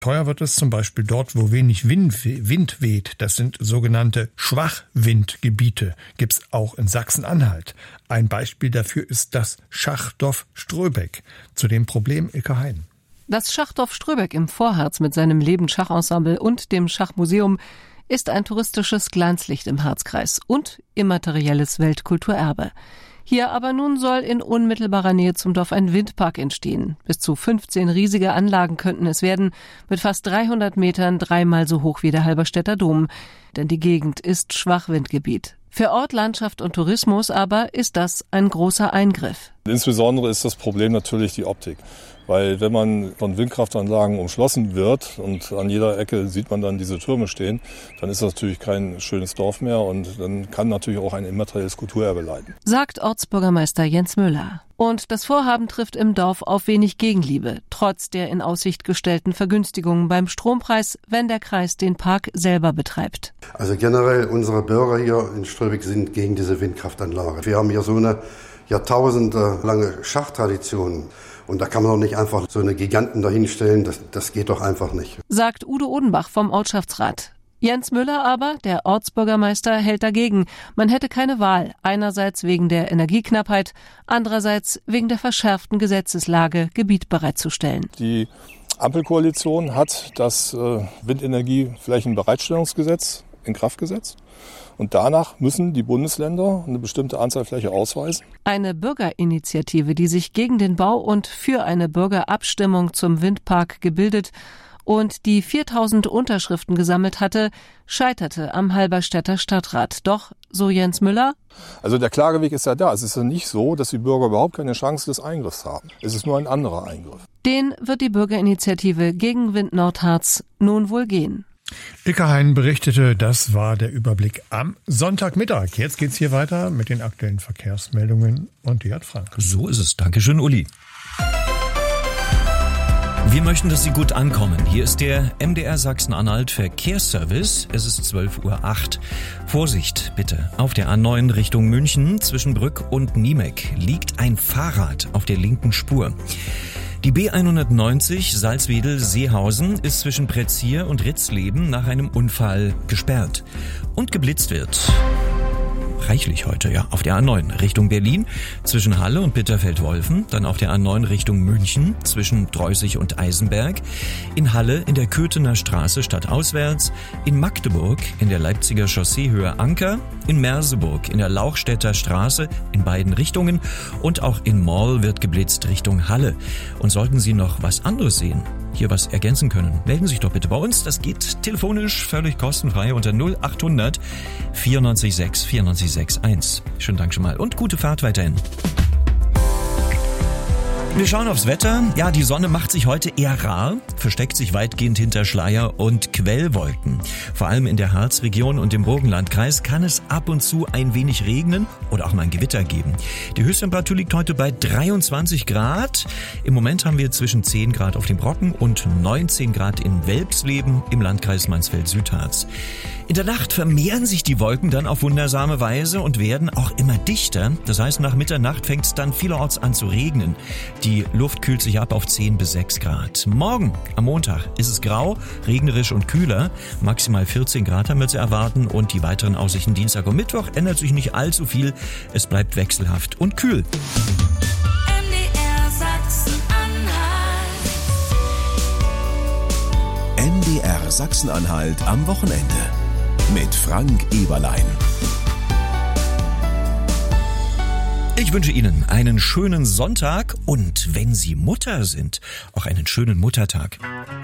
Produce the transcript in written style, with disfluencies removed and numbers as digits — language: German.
Teuer wird es zum Beispiel dort, wo wenig Wind weht. Das sind sogenannte Schwachwindgebiete. Gibt's auch in Sachsen-Anhalt. Ein Beispiel dafür ist das Schachdorf Ströbeck. Zu dem Problem Ilka Hein. Das Schachdorf Ströbeck im Vorharz mit seinem Lebensschachensemble und dem Schachmuseum ist ein touristisches Glanzlicht im Harzkreis und immaterielles Weltkulturerbe. Hier aber nun soll in unmittelbarer Nähe zum Dorf ein Windpark entstehen. Bis zu 15 riesige Anlagen könnten es werden, mit fast 300 Metern, 3-mal so hoch wie der Halberstädter Dom. Denn die Gegend ist Schwachwindgebiet. Für Ort, Landschaft und Tourismus aber ist das ein großer Eingriff. Insbesondere ist das Problem natürlich die Optik. Weil wenn man von Windkraftanlagen umschlossen wird und an jeder Ecke sieht man dann diese Türme stehen, dann ist das natürlich kein schönes Dorf mehr und dann kann natürlich auch ein immaterielles Kulturerbe leiden. Sagt Ortsbürgermeister Jens Müller. Und das Vorhaben trifft im Dorf auf wenig Gegenliebe, trotz der in Aussicht gestellten Vergünstigungen beim Strompreis, wenn der Kreis den Park selber betreibt. Also generell unsere Bürger hier in Ströbeck sind gegen diese Windkraftanlage. Wir haben hier so eine jahrtausendelange Schachtradition. Und da kann man doch nicht einfach so eine Giganten dahinstellen, das geht doch einfach nicht. Sagt Udo Odenbach vom Ortschaftsrat. Jens Müller aber, der Ortsbürgermeister, hält dagegen. Man hätte keine Wahl, einerseits wegen der Energieknappheit, andererseits wegen der verschärften Gesetzeslage, Gebiet bereitzustellen. Die Ampelkoalition hat das Windenergieflächenbereitstellungsgesetz in Kraft gesetzt. Und danach müssen die Bundesländer eine bestimmte Anzahl Fläche ausweisen. Eine Bürgerinitiative, die sich gegen den Bau und für eine Bürgerabstimmung zum Windpark gebildet und die 4000 Unterschriften gesammelt hatte, scheiterte am Halberstädter Stadtrat. Doch, so Jens Müller: Also der Klageweg ist ja da. Es ist ja nicht so, dass die Bürger überhaupt keine Chance des Eingriffs haben. Es ist nur ein anderer Eingriff. Den wird die Bürgerinitiative gegen Wind Nordharz nun wohl gehen. Ilka Hein berichtete, das war der Überblick am Sonntagmittag. Jetzt geht's hier weiter mit den aktuellen Verkehrsmeldungen und die hat Frank. So ist es. Dankeschön, Uli. Wir möchten, dass Sie gut ankommen. Hier ist der MDR Sachsen-Anhalt Verkehrsservice. Es ist 12:08 Uhr. Vorsicht bitte. Auf der A9 Richtung München zwischen Brück und Niemek liegt ein Fahrrad auf der linken Spur. Die B190 Salzwedel-Seehausen ist zwischen Pretzier und Ritzleben nach einem Unfall gesperrt. Und geblitzt wird reichlich heute, ja, auf der A9 Richtung Berlin zwischen Halle und Bitterfeld-Wolfen, dann auf der A9 Richtung München zwischen Dreußig und Eisenberg, in Halle in der Köthener Straße stadtauswärts, in Magdeburg in der Leipziger Chausseehöhe Anker, in Merseburg in der Lauchstädter Straße in beiden Richtungen und auch in Morl wird geblitzt Richtung Halle. Und sollten Sie noch was anderes sehen, hier was ergänzen können, melden Sie sich doch bitte bei uns. Das geht telefonisch völlig kostenfrei unter 0800 94 6 94 61. Schönen Dank schon mal und gute Fahrt weiterhin. Wir schauen aufs Wetter. Ja, die Sonne macht sich heute eher rar, versteckt sich weitgehend hinter Schleier und Quellwolken. Vor allem in der Harzregion und im Burgenlandkreis kann es ab und zu ein wenig regnen oder auch mal ein Gewitter geben. Die Höchsttemperatur liegt heute bei 23 Grad. Im Moment haben wir zwischen 10 Grad auf dem Brocken und 19 Grad in Welpsleben im Landkreis Mansfeld-Südharz. In der Nacht vermehren sich die Wolken dann auf wundersame Weise und werden auch immer dichter. Das heißt, nach Mitternacht fängt es dann vielerorts an zu regnen. Die Luft kühlt sich ab auf 10 bis 6 Grad. Morgen, am Montag, ist es grau, regnerisch und kühler. Maximal 14 Grad haben wir zu erwarten und die weiteren Aussichten Dienstag und Mittwoch ändert sich nicht allzu viel. Es bleibt wechselhaft und kühl. MDR Sachsen-Anhalt am Wochenende. Mit Frank Eberlein. Ich wünsche Ihnen einen schönen Sonntag und wenn Sie Mutter sind, auch einen schönen Muttertag.